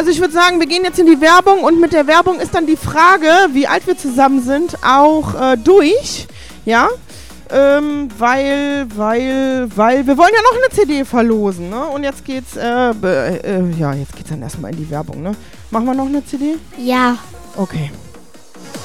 also ich würde sagen, wir gehen jetzt in die Werbung und mit der Werbung ist dann die Frage, wie alt wir zusammen sind, auch durch. Ja, weil wir wollen ja noch eine CD verlosen, ne? Und jetzt geht's, jetzt geht's dann erstmal in die Werbung, ne? Machen wir noch eine CD? Ja. Okay.